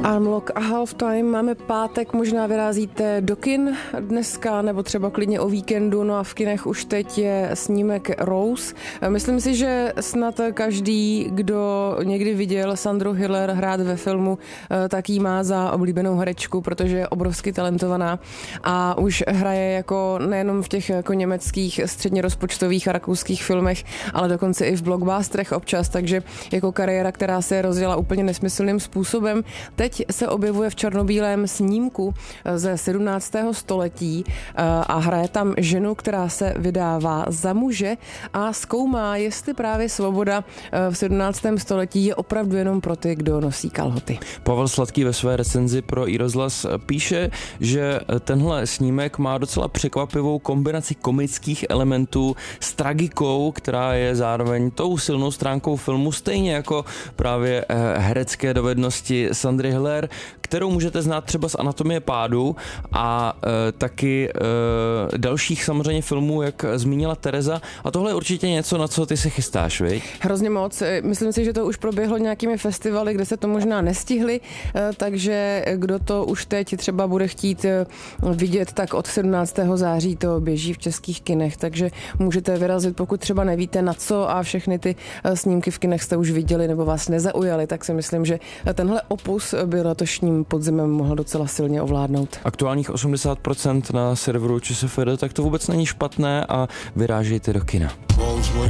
Unlock a Halftime, máme pátek, možná vyrazíte do kin dneska, nebo třeba klidně o víkendu, no a v kinech už teď je snímek Rose. Myslím si, že snad každý, kdo někdy viděl Sandru Hüller hrát ve filmu, tak jí má za oblíbenou herečku, protože je obrovsky talentovaná a už hraje jako nejenom v těch jako německých středně rozpočtových a rakouských filmech, ale dokonce i v blockbusterech občas, takže jako kariéra, která se rozjela úplně nesmyslným způsobem. Teď se objevuje v černobílém snímku ze 17. století a hraje tam ženu, která se vydává za muže a zkoumá, jestli právě svoboda v 17. století je opravdu jenom pro ty, kdo nosí kalhoty. Pavel Sladký ve své recenzi pro iRozhlas píše, že tenhle snímek má docela překvapivou kombinaci komických elementů s tragikou, která je zároveň tou silnou stránkou filmu, stejně jako právě herecké dovednosti Sandry Hüller, kterou můžete znát třeba z Anatomie pádu a taky dalších samozřejmě filmů, jak zmínila Tereza. A tohle je určitě něco, na co ty se chystáš, viď? Hrozně moc. Myslím si, že to už proběhlo nějakými festivaly, kde se to možná nestihli, takže kdo to už teď třeba bude chtít vidět, tak od 17. září to běží v českých kinech, takže můžete vyrazit, pokud třeba nevíte na co a všechny ty snímky v kinech jste už viděli nebo vás nezaujali, tak si myslím, že tenhle opus by letošním podzimem mohl docela silně ovládnout. Aktuálních 80% na serveru ČSFD, tak to vůbec není špatné a vyrážejte do kina.